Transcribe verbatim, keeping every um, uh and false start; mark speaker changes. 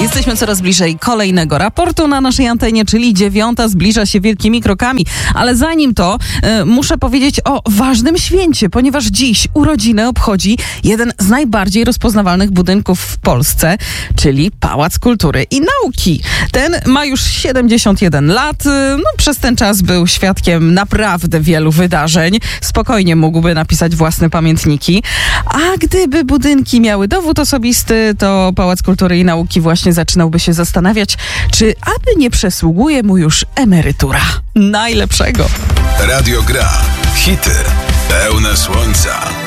Speaker 1: Jesteśmy coraz bliżej kolejnego raportu na naszej antenie, czyli dziewiąta zbliża się wielkimi krokami. Ale zanim to, y, muszę powiedzieć o ważnym święcie, ponieważ dziś urodziny obchodzi jeden z najbardziej rozpoznawalnych budynków w Polsce, czyli Pałac Kultury i Nauki. Ten ma już siedemdziesiąt jeden lat. Y, no, przez ten czas był świadkiem naprawdę wielu wydarzeń. Spokojnie mógłby napisać własne pamiętniki. A gdyby budynki miały dowód osobisty, to Pałac Kultury i Nauki właśnie zaczynałby się zastanawiać, czy aby nie przysługuje mu już emerytura. Najlepszego.
Speaker 2: Radio Gra. Hity pełne słońca.